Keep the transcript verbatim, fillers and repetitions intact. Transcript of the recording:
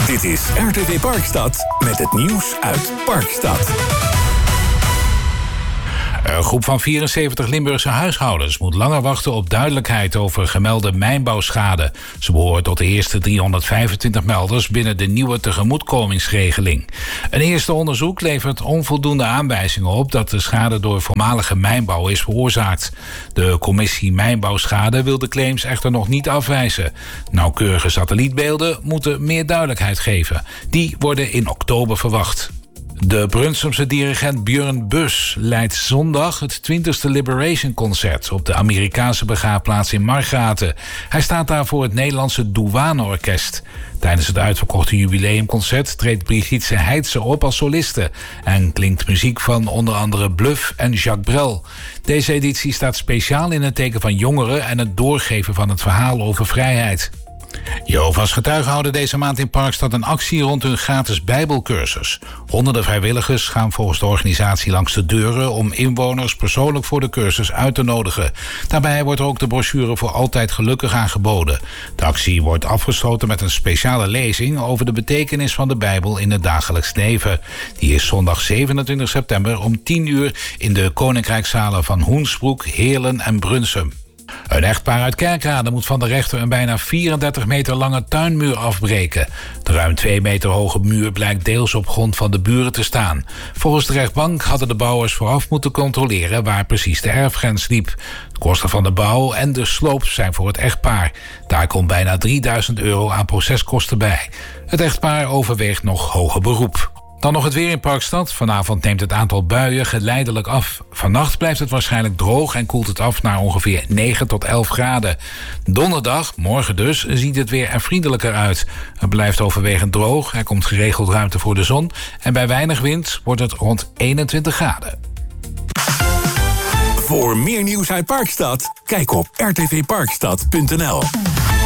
Dit is R T V Parkstad met het nieuws uit Parkstad. Een groep van vierenzeventig Limburgse huishoudens moet langer wachten op duidelijkheid over gemelde mijnbouwschade. Ze behoren tot de eerste driehonderdvijfentwintig melders binnen de nieuwe tegemoetkomingsregeling. Een eerste onderzoek levert onvoldoende aanwijzingen op dat de schade door voormalige mijnbouw is veroorzaakt. De commissie Mijnbouwschade wil de claims echter nog niet afwijzen. Nauwkeurige satellietbeelden moeten meer duidelijkheid geven. Die worden in oktober verwacht. De Brunsumse dirigent Björn Bus leidt zondag het twintigste Liberation Concert op de Amerikaanse begraafplaats in Margraten. Hij staat daar voor het Nederlandse Douaneorkest. Tijdens het uitverkochte jubileumconcert treedt Brigitte Heidse op als soliste en klinkt muziek van onder andere Bluff en Jacques Brel. Deze editie staat speciaal in het teken van jongeren en het doorgeven van het verhaal over vrijheid. Jehovah's getuigen houden deze maand in Parkstad een actie rond hun gratis Bijbelcursus. Honderden vrijwilligers gaan volgens de organisatie langs de deuren om inwoners persoonlijk voor de cursus uit te nodigen. Daarbij wordt er ook de brochure voor Altijd Gelukkig aangeboden. De actie wordt afgesloten met een speciale lezing over de betekenis van de Bijbel in het dagelijks leven. Die is zondag zevenentwintig september om tien uur in de Koninkrijkszalen van Hoensbroek, Heerlen en Brunsum. Een echtpaar uit Kerkrade moet van de rechter een bijna vierendertig meter lange tuinmuur afbreken. De ruim twee meter hoge muur blijkt deels op grond van de buren te staan. Volgens de rechtbank hadden de bouwers vooraf moeten controleren waar precies de erfgrens liep. De kosten van de bouw en de sloop zijn voor het echtpaar. Daar komt bijna drieduizend euro aan proceskosten bij. Het echtpaar overweegt nog hoger beroep. Dan nog het weer in Parkstad. Vanavond neemt het aantal buien geleidelijk af. Vannacht blijft het waarschijnlijk droog en koelt het af naar ongeveer negen tot elf graden. Donderdag, morgen dus, ziet het weer er vriendelijker uit. Het blijft overwegend droog, er komt geregeld ruimte voor de zon en bij weinig wind wordt het rond eenentwintig graden. Voor meer nieuws uit Parkstad, kijk op r t v parkstad punt n l.